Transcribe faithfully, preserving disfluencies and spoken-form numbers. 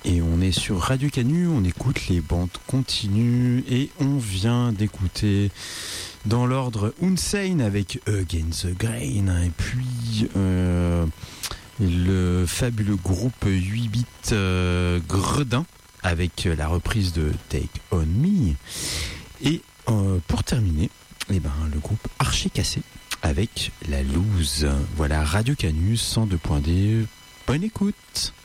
Et on est sur Radio Canu, on écoute les bandes continues et on vient d'écouter dans l'ordre Unsane avec Against the Grain et puis euh, le fabuleux groupe huit bits euh, Gredin avec la reprise de Take On Me et euh, pour terminer eh ben, le groupe Archer Cassé avec La Loose. Voilà Radio Canu cent deux point D, bonne écoute.